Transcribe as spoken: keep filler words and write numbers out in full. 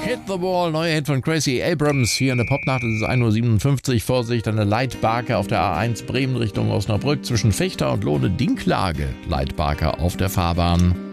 Hit the Wall, neuer Hit von Gracie Abrams. Hier in der Popnacht ist es ein Uhr siebenundfünfzig. Vorsicht, eine Leitbarke auf der A eins Bremen Richtung Osnabrück zwischen Fechter und Lohne Dinklage. Leitbarke auf der Fahrbahn.